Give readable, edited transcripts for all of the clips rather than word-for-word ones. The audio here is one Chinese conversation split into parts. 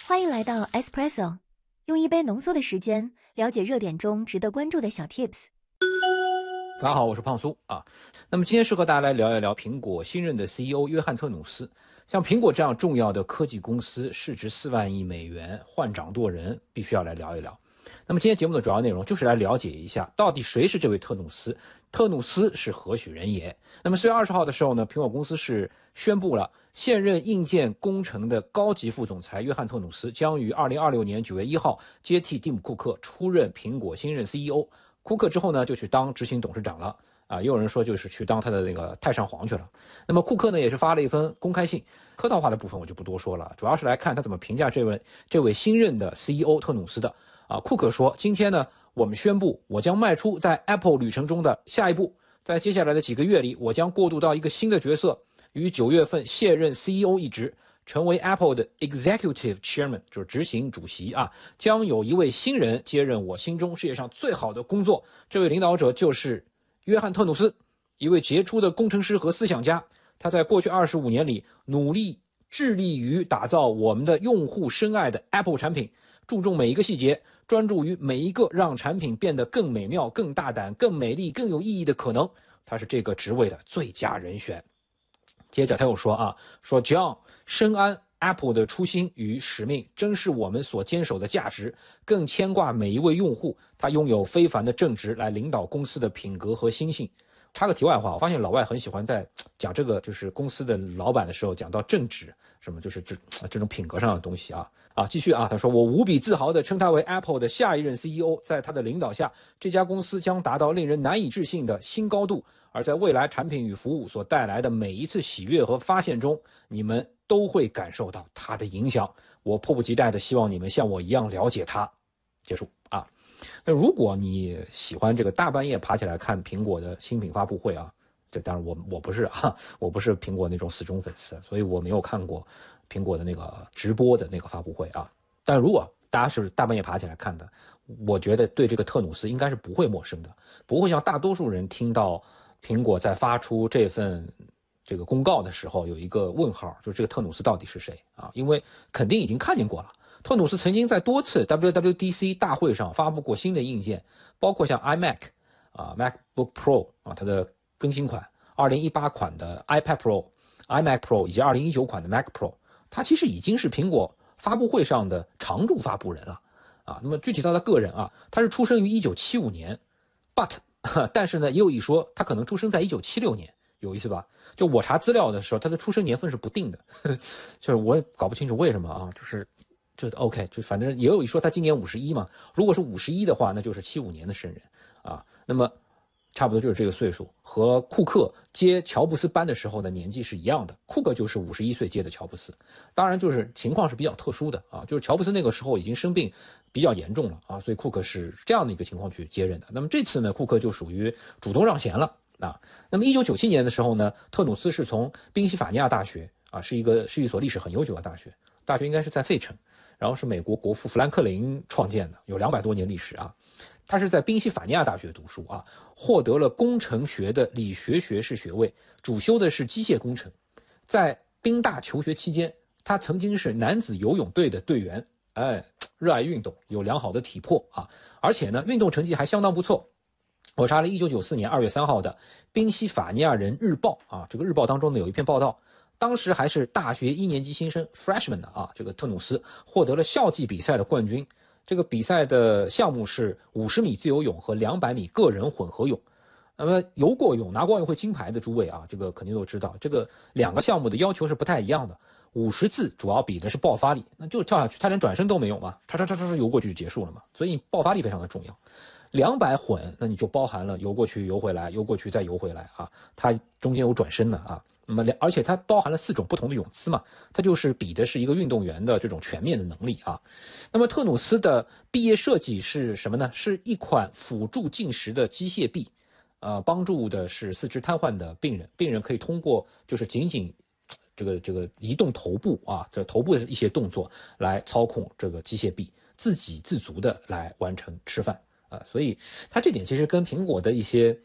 欢迎来到 Espresso， 用一杯浓缩的时间了解热点中值得关注的小 tips。 大家好，我是胖苏啊。那么今天是和大家来聊一聊苹果新任的 CEO 约翰特努斯。像苹果这样重要的科技公司，市值4万亿美元，换掌舵人，必须要来聊一聊。那么今天节目的主要内容就是来了解一下，到底谁是这位特努斯？特努斯是何许人也？那么4月20号的时候呢，苹果公司是宣布了，现任硬件工程的高级副总裁约翰特努斯将于2026年9月1号接替蒂姆库克出任苹果新任 CEO。库克之后呢，就去当执行董事长了啊，也有人说就是去当他的那个太上皇去了。那么库克呢，也是发了一封公开信，客套话的部分我就不多说了，主要是来看他怎么评价这位新任的 CEO 特努斯的啊。库克说，今天呢，我们宣布我将迈出在 Apple 旅程中的下一步，在接下来的几个月里，我将过渡到一个新的角色，于9月份卸任 CEO 一职，成为 Apple 的 Executive Chairman， 就是执行主席啊，将有一位新人接任我心中世界上最好的工作。这位领导者就是约翰特努斯，一位杰出的工程师和思想家。他在过去25年里致力于打造我们的用户深爱的 Apple 产品，注重每一个细节，专注于每一个让产品变得更美妙、更大胆、更美丽、更有意义的可能。他是这个职位的最佳人选。接着他又说说 John 深谙 Apple 的初心与使命，正是我们所坚守的价值，更牵挂每一位用户。他拥有非凡的正直来领导公司的品格和心性。插个题外话，我发现老外很喜欢在讲这个就是公司的老板的时候讲到正直，什么就是这种品格上的东西啊。继续他说，我无比自豪地称他为 Apple 的下一任 CEO， 在他的领导下，这家公司将达到令人难以置信的新高度，而在未来产品与服务所带来的每一次喜悦和发现中，你们都会感受到它的影响。我迫不及待地希望你们像我一样了解它。结束啊。那如果你喜欢这个大半夜爬起来看苹果的新品发布会这当然我不是我不是苹果那种死忠粉丝，所以我没有看过苹果的那个直播的那个发布会但如果大家是大半夜爬起来看的，我觉得对这个特努斯应该是不会陌生的，不会像大多数人听到苹果在发出这份这个公告的时候有一个问号，就是这个特努斯到底是谁因为肯定已经看见过了。特努斯曾经在多次 WWDC 大会上发布过新的硬件，包括像 iMac、MacBook Pro 它的更新款，2018款的 iPad Pro、iMac Pro 以及2019款的 Mac Pro， 他其实已经是苹果发布会上的常驻发布人了那么具体到他个人他是出生于1975年 但是呢也有一说他可能出生在1976年，有意思吧？就我查资料的时候，他的出生年份是不定的，就是我也搞不清楚为什么就 OK， 就反正也有一说他今年51嘛，如果是51的话，那就是75年的生人那么差不多就是这个岁数，和库克接乔布斯班的时候的年纪是一样的。库克就是51岁接的乔布斯，当然就是情况是比较特殊的就是乔布斯那个时候已经生病比较严重了所以库克是这样的一个情况去接任的。那么这次呢，库克就属于主动让贤了那么1997年的时候呢，特努斯是从宾夕法尼亚大学是一所历史很悠久的大学应该是在费城，然后是美国国父富兰克林创建的，有200多年历史他是在宾夕法尼亚大学读书获得了工程学的理学学士学位，主修的是机械工程。在宾大求学期间，他曾经是男子游泳队的队员，热爱运动，有良好的体魄而且呢，运动成绩还相当不错。我查了1994年2月3号的宾夕法尼亚人日报这个日报当中呢有一篇报道，当时还是大学1年级新生 freshman 的这个特努斯获得了校际比赛的冠军。这个比赛的项目是50米自由泳和200米个人混合泳。那么游过泳拿过奥运会金牌的诸位这个肯定都知道，这个2个项目的要求是不太一样的。50字主要比的是爆发力，那就跳下去，他连转身都没有嘛，唰游过去就结束了嘛，所以爆发力非常的重要。200混，那你就包含了游过去游回来，游过去再游回来它中间有转身的那么而且它包含了4种不同的泳姿嘛，它就是比的是一个运动员的这种全面的能力那么特努斯的毕业设计是什么呢？是一款辅助进食的机械臂帮助的是4肢瘫痪的病人可以通过就是仅这个移动头部这头部的一些动作来操控这个机械臂，自给自足的来完成吃饭所以它这点其实跟苹果的一些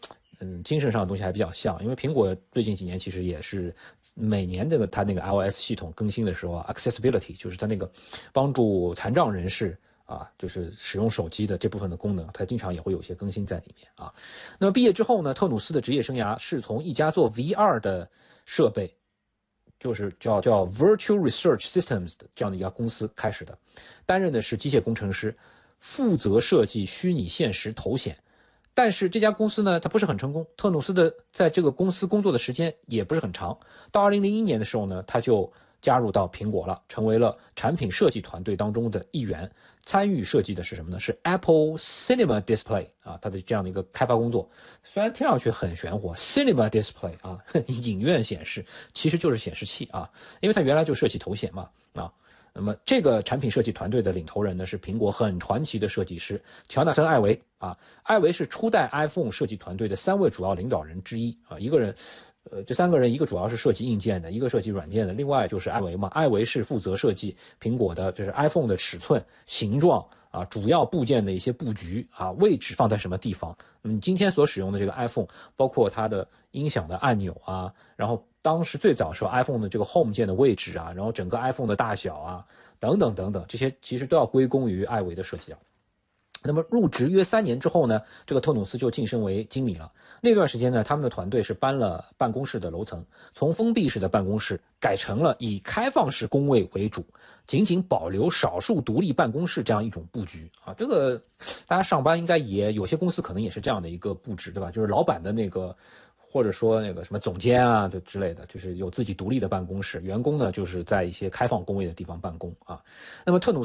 精神上的东西还比较像，因为苹果最近几年其实也是每年它那个 iOS 系统更新的时候啊 ，accessibility 就是它那个帮助残障人士啊，就是使用手机的这部分的功能，它经常也会有一些更新在里面啊。那么毕业之后呢，特努斯的职业生涯是从一家做 VR 的设备，就是叫 Virtual Research Systems 的这样的一家公司开始的，担任的是机械工程师，负责设计虚拟现实头显。但是这家公司呢，它不是很成功。特努斯的在这个公司工作的时间也不是很长。到2001年的时候呢，他就加入到苹果了，成为了产品设计团队当中的一员。参与设计的是什么呢？是 Apple Cinema Display 啊，它的这样的一个开发工作。虽然听上去很玄乎 ，Cinema Display 啊，影院显示，其实就是显示器啊，因为它原来就设计头显嘛啊。那么这个产品设计团队的领头人呢，是苹果很传奇的设计师乔纳森·艾维啊。艾维是初代 iPhone 设计团队的3位主要领导人之一啊。一个人，这3个人，一个主要是设计硬件的，一个设计软件的，另外就是艾维嘛。艾维是负责设计苹果的，就是 iPhone 的尺寸、形状啊，主要部件的一些布局啊，位置放在什么地方。你今天所使用的这个 iPhone， 包括它的音响的按钮啊，然后当时最早时候 iPhone 的这个 Home 键的位置啊，然后整个 iPhone 的大小啊，等等等等，这些其实都要归功于艾维的设计啊。那么入职约3年之后呢，这个特努斯就晋升为经理了。那段时间呢，他们的团队是搬了办公室的楼层，从封闭式的办公室改成了以开放式工位为主，仅仅保留少数独立办公室这样一种布局啊。这个大家上班应该也有些公司可能也是这样的一个布置，对吧？就是老板的那个或者说那个什么总监啊之类的，就是有自己独立的办公室，员工呢就是在一些开放工位的地方办公啊。那么特努